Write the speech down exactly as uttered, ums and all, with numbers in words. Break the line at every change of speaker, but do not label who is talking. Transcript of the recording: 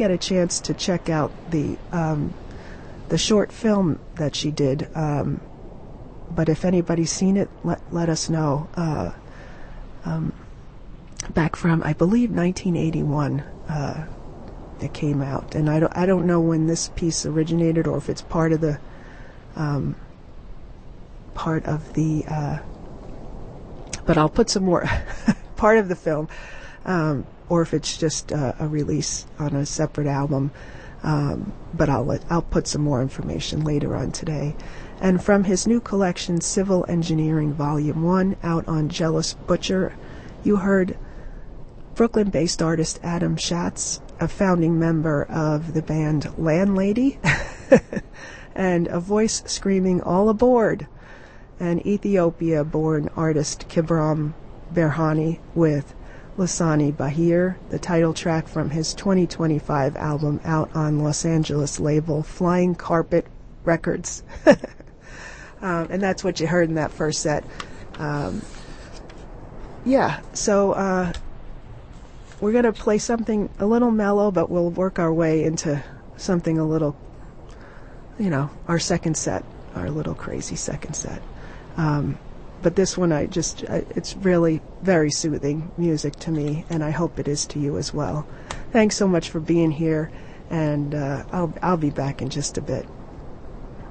get a chance to check out the um, the short film that she did. Um, but if anybody's seen it, let let us know. Uh, um, back from, I believe, nineteen eighty-one, uh, it came out, and I don't I don't know when this piece originated or if it's part of the um, part of the. Uh, but I'll put some more part of the film. Um, or if it's just uh, a release on a separate album. Um, but I'll let, I'll put some more information later on today. And from his new collection, Civil Engineering Volume one, out on Jealous Butcher, you heard Brooklyn-based artist Adam Schatz, a founding member of the band Landlady, and a voice screaming, "All aboard!" and Ethiopia-born artist Kibram Berhani with Lasani Bahir, the title track from his twenty twenty-five album out on Los Angeles label Flying Carpet Records. um, and that's what you heard in that first set. Um, yeah, so uh, we're going to play something a little mellow, but we'll work our way into something a little, you know, our second set, our little crazy second set. Um, But this one, I just, I, it's really very soothing music to me, and I hope it is to you as well. Thanks so much for being here, and uh, I'll, I'll be back in just a bit.